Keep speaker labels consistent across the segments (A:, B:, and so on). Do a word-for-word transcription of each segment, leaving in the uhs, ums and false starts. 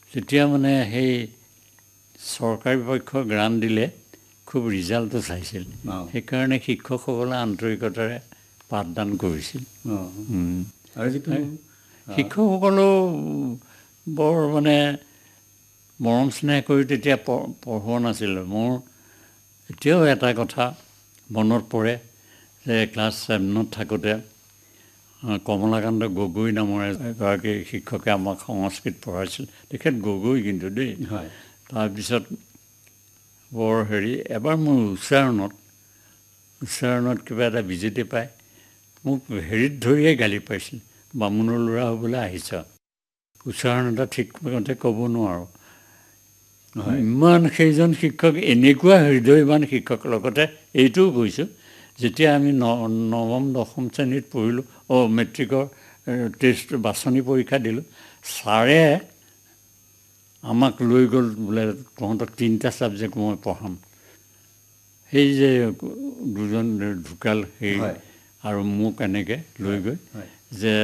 A: যেতিয়া মানে সেই চৰকাৰী পক্ষৰ গ্ৰাণ্ট দিলে খুব ৰিজাল্টটো চাইছিল সেইকাৰণে শিক্ষকসকলে আন্তৰিকতাৰে পাঠদান কৰিছিল
B: আৰু যিটো
A: শিক্ষকসকলেও বৰ মানে মৰম স্নেহ কৰি তেতিয়া পঢ়োৱা নাছিলোঁ মোৰ এতিয়াও এটা কথা মনত পৰে যে ক্লাছ ছেভেনত থাকোঁতে কমলাকান্ত গগৈ নামৰ এগৰাকী শিক্ষকে আমাক সংস্কৃত পঢ়াইছিল তেখেত গগৈ কিন্তু দেই
B: হয়
A: তাৰপিছত বৰ হেৰি এবাৰ মোৰ উচ্চাৰণত উচ্চাৰণত কিবা এটা বিজুতি পায় মোক হেৰিত ধৰিয়ে গালি পাইছিল বামুণৰ ল'ৰা হ'বলৈ আহিছ উচ্চাৰণ এটা ঠিকমতে ক'ব নোৱাৰোঁ ইমান সেইজন শিক্ষক এনেকুৱা হৃদয়বান শিক্ষক লগতে এইটোও কৈছোঁ যেতিয়া আমি ন নৱম দশম শ্ৰেণীত পঢ়িলোঁ অঁ মেট্ৰিকৰ টেষ্ট বাছনি পৰীক্ষা দিলোঁ ছাৰে আমাক লৈ গ'ল বোলে তহঁতক তিনিটা ছাবজেক্ট মই পঢ়াম সেই যে দুজন ঢুকাল সেই আৰু মোক এনেকৈ লৈ গৈ যে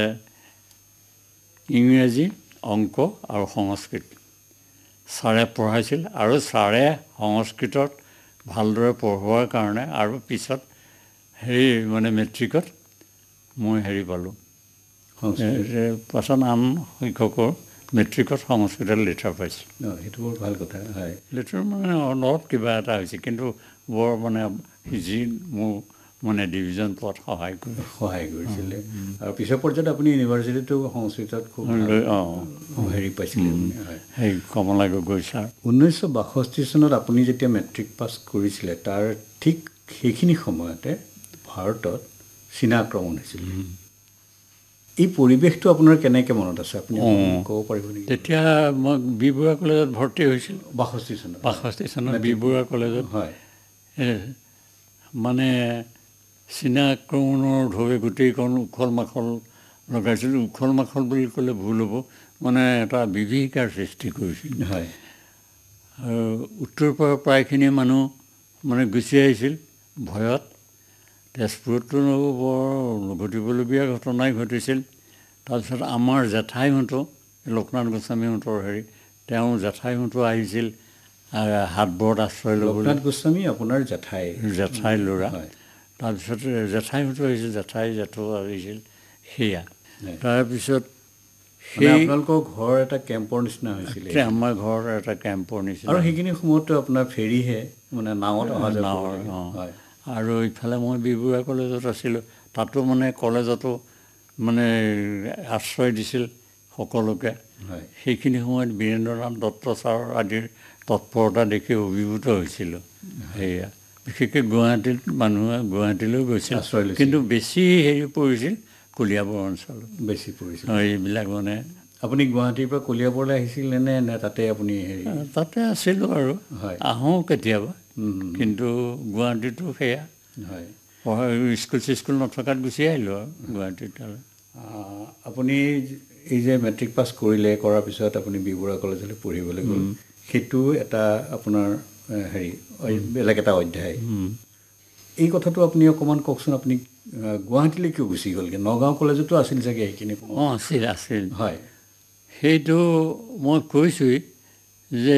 A: ইংৰাজী অংক আৰু সংস্কৃত ছাৰে পঢ়াইছিল আৰু ছাৰে সংস্কৃতত ভালদৰে পঢ়োৱাৰ কাৰণে আৰু পিছত হেৰি মানে মেট্ৰিকত মই হেৰি পালোঁ পাছত আন শিক্ষকৰ মেট্ৰিকত সংস্কৃতত লেটাৰ পাইছিল
B: সেইটো বৰ ভাল কথা হয়
A: লেটাৰ মানে অলপ কিবা এটা হৈছে কিন্তু বৰ মানে যি মোৰ মানে ডিভিজন পোৱাত সহায় কৰি
B: সহায় কৰিছিলে আৰু পিছৰ পৰ্যায়ত আপুনি ইউনিভাৰ্চিটিটো সংস্কৃতত খুব
A: অঁ
B: হেৰি পাইছিলে
A: সেই কমলা গগৈ ছাৰ
B: ঊনৈছশ বাষষ্ঠি চনত আপুনি যেতিয়া মেট্ৰিক পাছ কৰিছিলে তাৰ ঠিক সেইখিনি সময়তে ভাৰতত চীনা আক্ৰমণ হৈছিল এই পৰিৱেশটো আপোনাৰ কেনেকৈ মনত আছে আপুনি ক'ব পাৰিব নেকি
A: তেতিয়া মই বি বৰুৱা কলেজত ভৰ্তি হৈছিল
B: বাষষ্ঠি চনত
A: বাষষ্ঠি চনত বি বৰুৱা কলেজত
B: হয়
A: মানে চীনা আক্ৰমণৰ ঢৌৱে গোটেইখন উখল মাখল লগাইছিল উখল মাখল বুলি ক'লে ভুল হ'ব মানে এটা বিভীষিকাৰ সৃষ্টি কৰিছিল
B: হয়
A: আৰু উত্তৰ পৰা প্ৰায়খিনি মানুহ মানে গুচি আহিছিল ভয়ত তেজপুৰতো বৰ ঘটিবলগীয়া ঘটনাই ঘটিছিল তাৰপিছত আমাৰ জেঠাইহঁতো লোকনাথ গোস্বামীহঁতৰ হেৰি তেওঁৰ জেঠাইহঁতো আহিছিল হাতবোৰত আশ্ৰয় ল'বলৈ
B: লোকনাথ গোস্বামী আপোনাৰ জেঠাই
A: জেঠাই ল'ৰা তাৰপিছত জেঠাইহঁতো আহিছিল জেঠাই জেঠু আহিছিল সেয়া তাৰপিছত
B: সেই আপোনালোকৰ ঘৰ এটা কেম্পৰ নিচিনা হৈছিলে
A: আমাৰ ঘৰ এটা কেম্পৰ নিচিনা
B: আৰু সেইখিনি সময়তো আপোনাৰ ফেৰীহে মানে নাৱত অহা
A: নাৱৰ অঁ আৰু ইফালে মই বি বৰুৱা কলেজত আছিলোঁ তাতো মানে কলেজতো মানে আশ্ৰয় দিছিল সকলোকে সেইখিনি সময়ত বীৰেন্দ্ৰনাথ দত্ত ছাৰৰ আদিৰ তৎপৰতা দেখি অভিভূত হৈছিলোঁ সেয়া বিশেষকৈ গুৱাহাটীত মানুহে গুৱাহাটীলৈও গৈছিল কিন্তু বেছি হেৰি পৰিছিল কলিয়াবৰ অঞ্চলত
B: বেছি পৰিছিল
A: এইবিলাক মানে
B: আপুনি গুৱাহাটীৰ পৰা কলিয়াবৰলৈ আহিছিলে নে নে তাতে আপুনি হেৰি
A: তাতে আছিলোঁ আৰু আহোঁ কেতিয়াবা কিন্তু গুৱাহাটীতো সেয়া
B: হয়
A: পঢ়া স্কুল চিস্কুল নথকাত গুচি আহিলোঁ আৰু গুৱাহাটীত আৰু
B: আপুনি এই যে মেট্ৰিক পাছ কৰিলে কৰাৰ পিছত আপুনি বি বৰুৱা কলেজলৈ পঢ়িবলৈ গ'ল সেইটো এটা আপোনাৰ হেৰি বেলেগ এটা অধ্যায় এই কথাটো আপুনি অকণমান কওকচোন আপুনি গুৱাহাটীলৈ কিয় গুচি গ'লগৈ নগাঁও কলেজতো আছিল চাগে সেইখিনি
A: অঁ আছিল আছিল
B: হয়
A: সেইটো মই কৈছোঁৱেই যে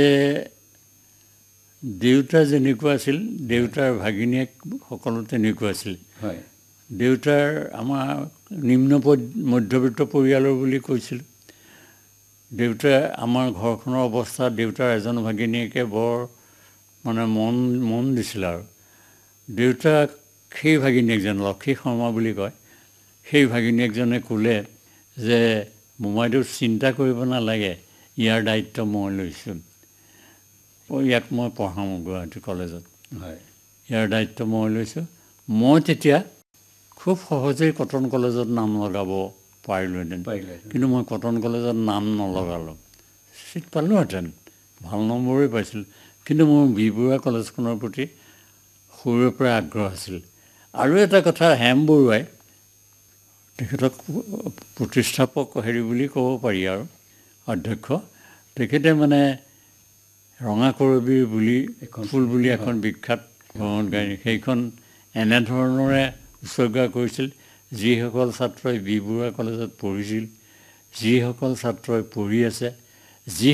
A: দেউতা যেনেকুৱা আছিল দেউতাৰ ভাগিনীয়েক সকলো তেনেকুৱা আছিল
B: হয়
A: দেউতাৰ আমাৰ নিম্ন মধ্যবিত্ত পৰিয়ালৰ বুলি কৈছিলোঁ দেউতাই আমাৰ ঘৰখনৰ অৱস্থা দেউতাৰ এজন ভাগিনীয়েকে বৰ মানে মন মন দিছিল আৰু দেউতাক সেই ভাগিনীয়েকজন লক্ষী শৰ্মা বুলি কয় সেই ভাগিনীয়েকজনে ক'লে যে মোমাইদেউ চিন্তা কৰিব নালাগে ইয়াৰ দায়িত্ব মই লৈছোঁ ইয়াক মই পঢ়াওঁ গুৱাহাটী কলেজত
B: হয়
A: ইয়াৰ দায়িত্ব মই লৈছোঁ মই তেতিয়া খুব সহজেই কটন কলেজত নাম লগাব পাৰিলোহেঁতেন কিন্তু মই কটন কলেজত নাম নলগালোঁ চিট পালোঁহেঁতেন ভাল নম্বৰেই পাইছিলোঁ কিন্তু মোৰ বি বৰুৱা কলেজখনৰ প্ৰতি সৰুৰে পৰা আগ্ৰহ আছিল আৰু এটা কথা হেম বৰুৱাই তেখেতক প্ৰতিষ্ঠাপক হেৰি বুলি ক'ব পাৰি আৰু অধ্যক্ষ তেখেতে মানে ৰঙা কৰবী বুলি ফুল বুলি এখন বিখ্যাত ভ্ৰমণ কাহিনী সেইখন এনেধৰণৰে উৎসৰ্গা কৰিছিল যিসকল ছাত্ৰই বি বৰুৱা কলেজত পঢ়িছিল যিসকল ছাত্ৰই পঢ়ি আছে যি